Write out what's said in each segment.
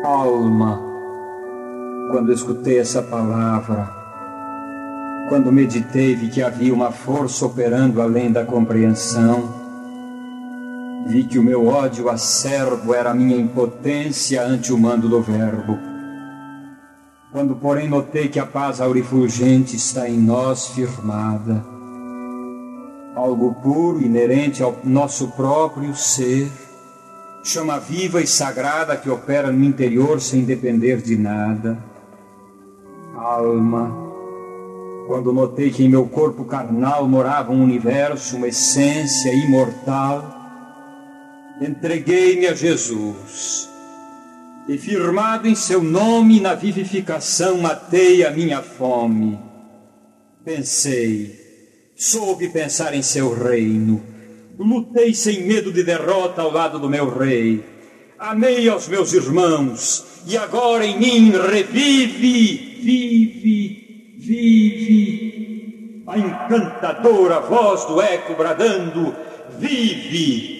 Alma, quando escutei essa palavra, quando meditei, vi que havia uma força operando além da compreensão. Vi que o meu ódio acerbo era a minha impotência ante o mando do Verbo. Quando, porém, notei que a paz aurifulgente está em nós firmada, algo puro, inerente ao nosso próprio ser, chama viva e sagrada que opera no interior sem depender de nada. Alma, quando notei que em meu corpo carnal morava um universo, uma essência imortal, entreguei-me a Jesus e, firmado em seu nome, na vivificação matei a minha fome. Pensei, soube pensar em seu reino, lutei sem medo de derrota ao lado do meu rei, amei aos meus irmãos, e agora em mim vive a encantadora voz do eco bradando: vive.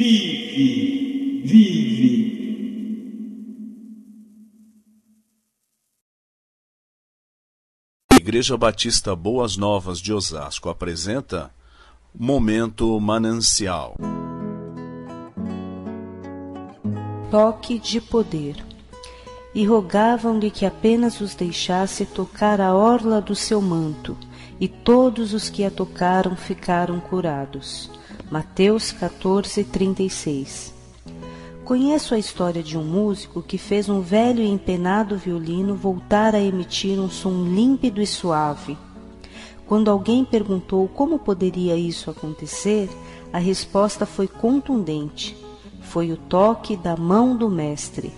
Igreja Batista Boas Novas de Osasco apresenta Momento Manancial. Toque de poder. E rogavam-lhe que apenas os deixasse tocar a orla do seu manto, e todos os que a tocaram ficaram curados. Mateus 14:36. Conheço a história de um músico que fez um velho e empenado violino voltar a emitir um som límpido e suave. Quando alguém perguntou como poderia isso acontecer, a resposta foi contundente: foi o toque da mão do Mestre.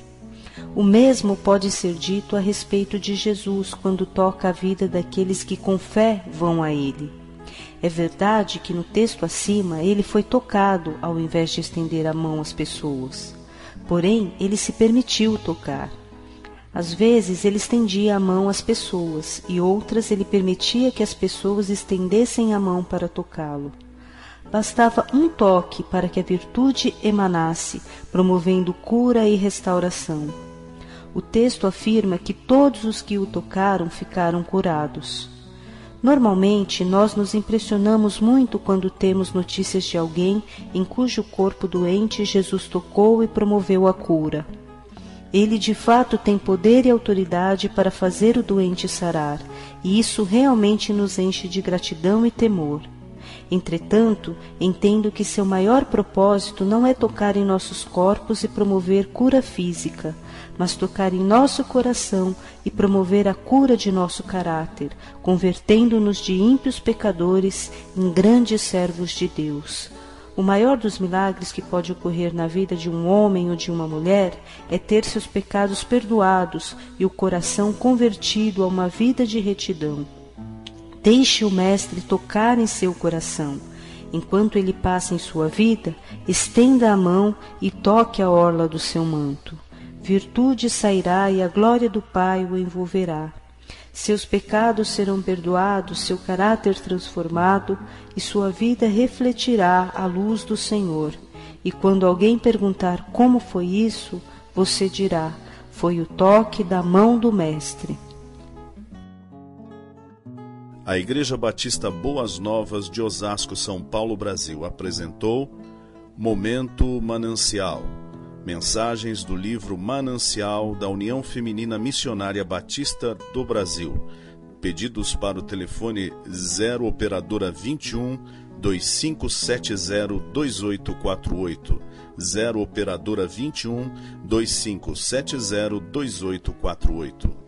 O mesmo pode ser dito a respeito de Jesus quando toca a vida daqueles que com fé vão a Ele. É verdade que no texto acima ele foi tocado ao invés de estender a mão às pessoas. Porém, ele se permitiu tocar. Às vezes ele estendia a mão às pessoas e outras ele permitia que as pessoas estendessem a mão para tocá-lo. Bastava um toque para que a virtude emanasse, promovendo cura e restauração. O texto afirma que todos os que o tocaram ficaram curados. Normalmente, nós nos impressionamos muito quando temos notícias de alguém em cujo corpo doente Jesus tocou e promoveu a cura. Ele de fato tem poder e autoridade para fazer o doente sarar, e isso realmente nos enche de gratidão e temor. Entretanto, entendo que seu maior propósito não é tocar em nossos corpos e promover cura física, mas tocar em nosso coração e promover a cura de nosso caráter, convertendo-nos de ímpios pecadores em grandes servos de Deus. O maior dos milagres que pode ocorrer na vida de um homem ou de uma mulher é ter seus pecados perdoados e o coração convertido a uma vida de retidão. Deixe o Mestre tocar em seu coração. Enquanto ele passa em sua vida, estenda a mão e toque a orla do seu manto. Virtude sairá e a glória do Pai o envolverá. Seus pecados serão perdoados, seu caráter transformado e sua vida refletirá a luz do Senhor. E quando alguém perguntar como foi isso, você dirá: foi o toque da mão do Mestre. A Igreja Batista Boas Novas de Osasco, São Paulo, Brasil, apresentou Momento Manancial. Mensagens do livro Manancial da União Feminina Missionária Batista do Brasil. Pedidos para o telefone 0 operadora 21 2570 2848. 0 operadora 21 2570 2848.